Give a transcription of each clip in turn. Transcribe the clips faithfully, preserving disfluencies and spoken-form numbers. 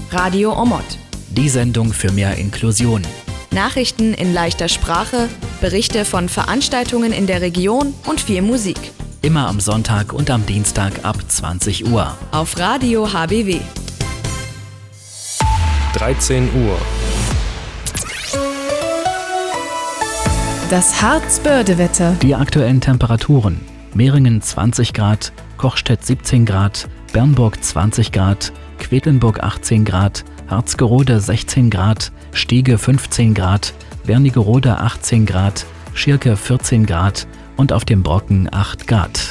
Radio Omot. Die Sendung für mehr Inklusion. Nachrichten in leichter Sprache, Berichte von Veranstaltungen in der Region und viel Musik. Immer am Sonntag und am Dienstag ab zwanzig Uhr. Auf Radio H B W. dreizehn Uhr. Das Harzbörde-Wetter. Die aktuellen Temperaturen. Mehringen zwanzig Grad, Kochstedt siebzehn Grad, Bernburg zwanzig Grad, Quedlinburg achtzehn Grad, Harzgerode sechzehn Grad, Stiege fünfzehn Grad, Wernigerode achtzehn Grad, Schirke vierzehn Grad und auf dem Brocken acht Grad.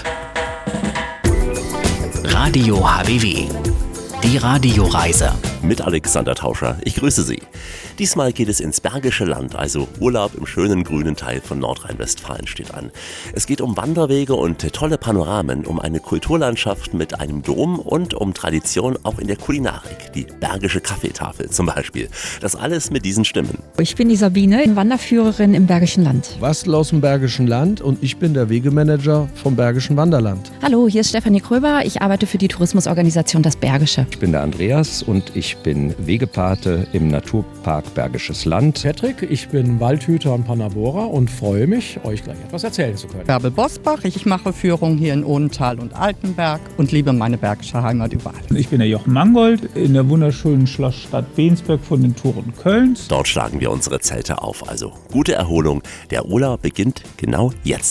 Radio H B W. Die Radioreise. Mit Alexander Tauscher. Ich grüße Sie. Diesmal geht es ins Bergische Land, also Urlaub im schönen grünen Teil von Nordrhein-Westfalen steht an. Es geht um Wanderwege und tolle Panoramen, um eine Kulturlandschaft mit einem Dom und um Tradition auch in der Kulinarik. Die Bergische Kaffeetafel zum Beispiel. Das alles mit diesen Stimmen. Ich bin die Sabine, Wanderführerin im Bergischen Land. Wastel aus dem Bergischen Land und ich bin der Wegemanager vom Bergischen Wanderland. Hallo, hier ist Stefanie Kröber. Ich arbeite für die Tourismusorganisation Das Bergische. Ich bin der Andreas und ich bin Wegepate im Naturpark Bergisches Land. Patrick, ich bin Waldhüter und Pannaborer und freue mich, euch gleich etwas erzählen zu können. Bärbel Bosbach, ich mache Führung hier in Odenthal und Altenberg und liebe meine bergische Heimat überall. Ich bin der Jochen Mangold in der wunderschönen Schlossstadt Wensberg von den Toren Kölns. Dort schlagen wir unsere Zelte auf, also gute Erholung. Der Urlaub beginnt genau jetzt.